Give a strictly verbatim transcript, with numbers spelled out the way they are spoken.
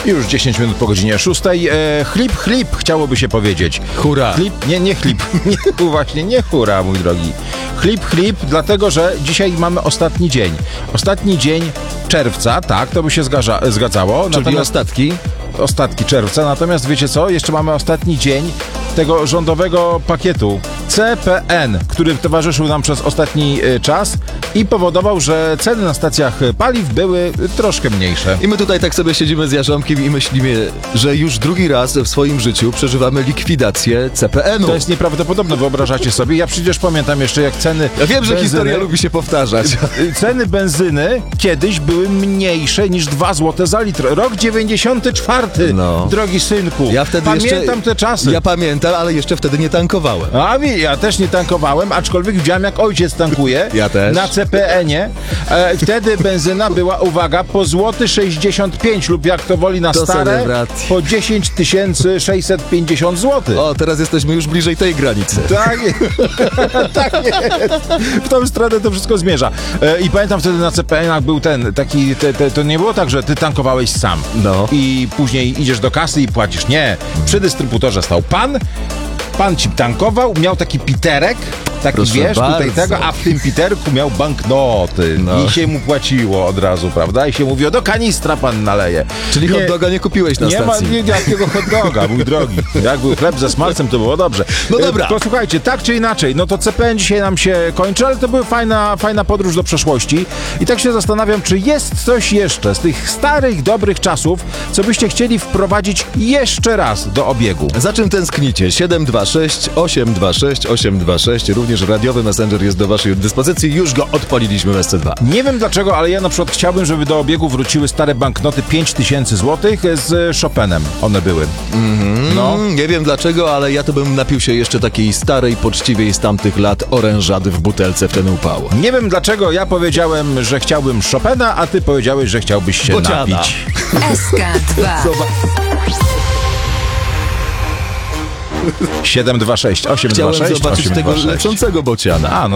Już dziesięć minut po godzinie szóstej. E, chlip, chlip, chciałoby się powiedzieć. Hurra. Chlip, nie, nie chlip. Nie, właśnie, nie hurra, mój drogi. Chlip, chlip, dlatego, że dzisiaj mamy ostatni dzień. Ostatni dzień czerwca, tak, to by się zgadza, zgadzało. Czyli Natomiast ostatki? Ostatki czerwca, natomiast wiecie co? Jeszcze mamy ostatni dzień tego rządowego pakietu C P N, który towarzyszył nam przez ostatni y, czas i powodował, że ceny na stacjach paliw były y, troszkę mniejsze. I my tutaj tak sobie siedzimy z Jarząbkiem i myślimy, że już drugi raz w swoim życiu przeżywamy likwidację C P N-u. To jest nieprawdopodobne, wyobrażacie sobie? Ja przecież pamiętam jeszcze, jak ceny Ja wiem, że benzyny, historia lubi się powtarzać. Ceny benzyny kiedyś były mniejsze niż dwa złote za litr. Rok dziewięćdziesiąty czwarty, No. drogi synku. Ja wtedy Pamiętam jeszcze, te czasy. Ja pamiętam, ale jeszcze wtedy nie tankowałem. A mi, ja też nie tankowałem, aczkolwiek widziałem, jak ojciec tankuje. Ja też. Na C P N-ie. E, wtedy benzyna była, uwaga, po złoty sześćdziesiąt pięć lub jak to woli na To stare, celebracji. po dziesięć tysięcy sześćset pięćdziesiąt złotych. O, teraz jesteśmy już bliżej tej granicy. Tak jest. Tak jest. W tą stronę to wszystko zmierza. E, I pamiętam wtedy na C P N-ach był ten taki, te, te, to nie było tak, że ty tankowałeś sam. No. I później idziesz do kasy i płacisz. Nie. Przy dystrybutorze stał pan, pan ci tankował, miał taki piterek, taki Proszę wiesz, tutaj bardzo. tego, a w tym piterku miał banknoty. No. I się mu płaciło od razu, prawda? I się mówiło, do kanistra pan naleje. Czyli Nie- hot doga nie kupiłeś na nie ma stacji. nie, jakiego hot doga, mój drogi. Jak był chleb ze smalcem, to było dobrze. No E, dobra. Posłuchajcie, tak czy inaczej, no to C P N dzisiaj nam się kończy, ale to była fajna, fajna podróż do przeszłości. I tak się zastanawiam, czy jest coś jeszcze z tych starych, dobrych czasów, co byście chcieli wprowadzić jeszcze raz do obiegu. Za czym tęsknicie? siedem dwa sześć osiem dwa sześć osiem dwa sześć. Również radiowy Messenger jest do waszej dyspozycji. Już go odpaliliśmy w S C dwa. Nie wiem dlaczego, ale ja na przykład chciałbym, żeby do obiegu wróciły stare banknoty pięć tysięcy złotych z Chopinem. One były. No. Mm, nie wiem dlaczego, ale ja to bym napił się jeszcze takiej starej, poczciwej z tamtych lat orężady w butelce w ten upał. Nie wiem dlaczego ja powiedziałem, że chciałbym Chopina, a ty powiedziałeś, że chciałbyś się Bociana. napić. S K dwa. siedem dwa sześć osiem dwa Chciałem sześć zobaczyć osiem tego dwa sześć. leczącego bociana. A, no